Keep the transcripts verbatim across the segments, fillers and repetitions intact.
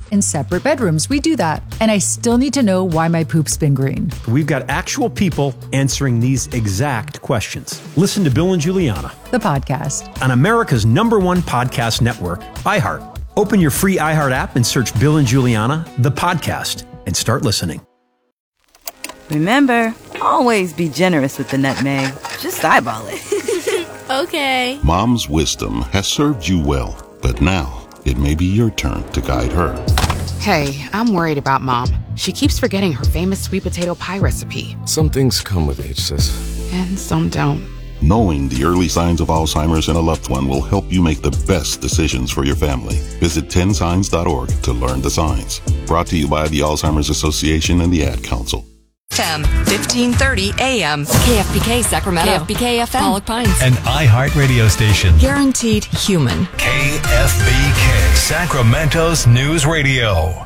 in separate bedrooms. We do that. And I still need to know why my poop's been green. We've got actual people answering these exact questions. Listen to Bill and Juliana, The podcast. on America's number one podcast network, iHeart. Open your free iHeart app and search Bill and Juliana, the podcast, and start listening. Remember, always be generous with the nutmeg. Just eyeball it. Okay. Mom's wisdom has served you well, but now it may be your turn to guide her. Hey, I'm worried about Mom. She keeps forgetting her famous sweet potato pie recipe. Some things come with age, sis. And some don't. Knowing the early signs of Alzheimer's in a loved one will help you make the best decisions for your family. Visit ten signs dot org to learn the signs. Brought to you by the Alzheimer's Association and the Ad Council. F M, fifteen thirty A M, K F B K Sacramento, K F B K F M, Pollock Pines, an iHeart radio station. Guaranteed human. K F B K, Sacramento's news radio.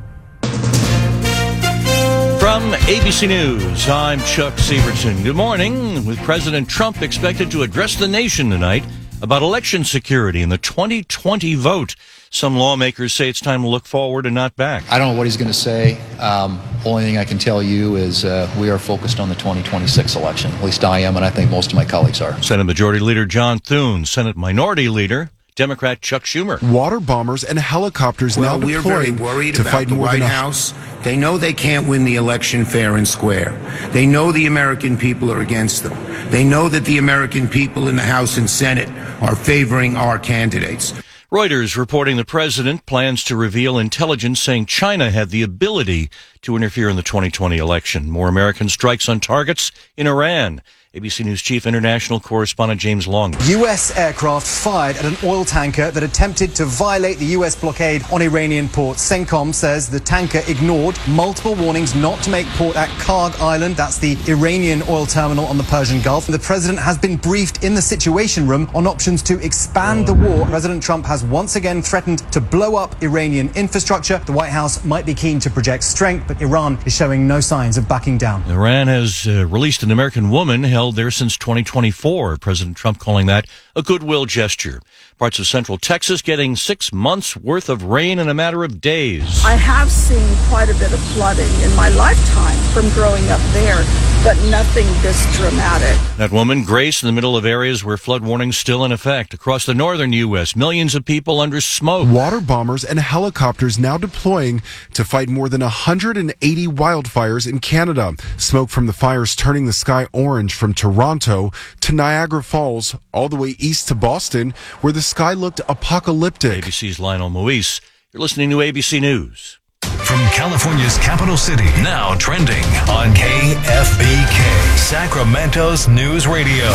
From A B C News, I'm Chuck Severson. Good morning. With President Trump expected to address the nation tonight about election security in the twenty twenty vote, some lawmakers say it's time to look forward and not back. I don't know what he's going to say. Um, only thing I can tell you is uh, we are focused on the twenty twenty-six election. At least I am, and I think most of my colleagues are. Senate Majority Leader John Thune, Senate Minority Leader Democrat Chuck Schumer. Water bombers and helicopters well, now we're very deployed worried to about fight the more White than a... House. They know they can't win the election fair and square. They know the American people are against them. They know that the American people in the House and Senate are favoring our candidates. Reuters reporting the president plans to reveal intelligence saying China had the ability to interfere in the twenty twenty election. More American strikes on targets in Iran. A B C News Chief International Correspondent James Long. U S aircraft fired at an oil tanker that attempted to violate the U S blockade on Iranian ports. CENTCOM says the tanker ignored multiple warnings not to make port at Karg Island. That's the Iranian oil terminal on the Persian Gulf. The president has been briefed in the Situation Room on options to expand the war. President Trump has once again threatened to blow up Iranian infrastructure. The White House might be keen to project strength, but Iran is showing no signs of backing down. Iran has uh, released an American woman held there since twenty twenty-four. President Trump calling that a goodwill gesture. Parts of central Texas getting six months worth of rain in a matter of days. I have seen quite a bit of flooding in my lifetime from growing up there, but nothing this dramatic. That woman, Grace, in the middle of areas where flood warnings still in effect. Across the northern U S, millions of people under smoke. Water bombers and helicopters now deploying to fight more than one hundred eighty wildfires in Canada. Smoke from the fires turning the sky orange from Toronto to Niagara Falls, all the way east to Boston, where the sky looked apocalyptic. A B C's Lionel Moise. You're listening to A B C News. From California's capital city, now trending on K F B K, Sacramento's news radio.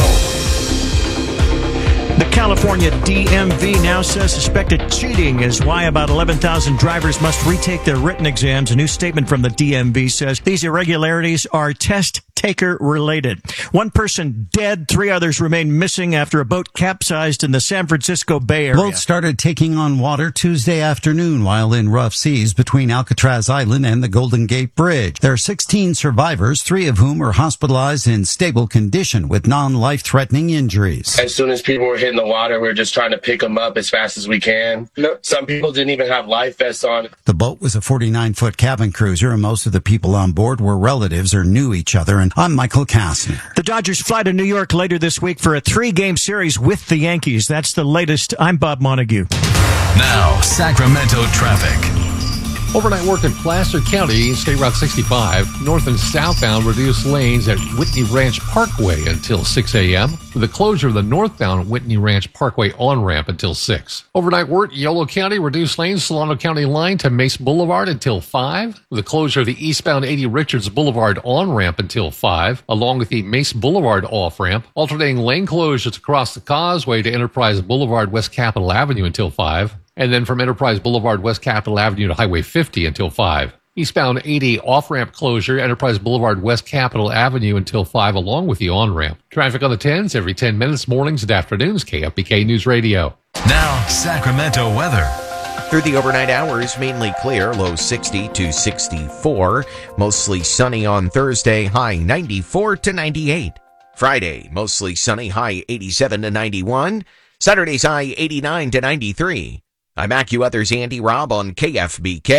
The California D M V now says suspected cheating is why about eleven thousand drivers must retake their written exams. A new statement from the D M V says these irregularities are test taker related. One person dead, three others remain missing after a boat capsized in the San Francisco Bay Area. Boats started taking on water Tuesday afternoon while in rough seas between Alcatraz Island and the Golden Gate Bridge. There are sixteen survivors, three of whom are hospitalized in stable condition with non-life-threatening injuries. As soon as people were hitting the water, we were just trying to pick them up as fast as we can. Some people didn't even have life vests on. The boat was a forty-nine foot cabin cruiser, and most of the people on board were relatives or knew each other. And I'm Michael Kastner. The Dodgers fly to New York later this week for a three-game series with the Yankees. That's the latest. I'm Bob Montague. Now, Sacramento traffic. Overnight work in Placer County, State Route sixty-five, north and southbound reduced lanes at Whitney Ranch Parkway until six a.m., with the closure of the northbound Whitney Ranch Parkway on-ramp until six. Overnight work, Yolo County, reduced lanes, Solano County line to Mace Boulevard until five, with the closure of the eastbound eighty Richards Boulevard on-ramp until five, along with the Mace Boulevard off-ramp, alternating lane closures across the causeway to Enterprise Boulevard West Capitol Avenue until five, and then from Enterprise Boulevard West Capitol Avenue to Highway fifty until five. Eastbound eighty off-ramp closure, Enterprise Boulevard West Capitol Avenue until five, along with the on-ramp. Traffic on the tens every ten minutes, mornings and afternoons, K F B K News Radio. Now, Sacramento weather. Through the overnight hours, mainly clear, low sixty to sixty-four. Mostly sunny on Thursday, high ninety-four to ninety-eight. Friday, mostly sunny, high eighty-seven to ninety-one. Saturday's high eighty-nine to ninety-three. I'm AccuWeather's Andy Robb on K F B K.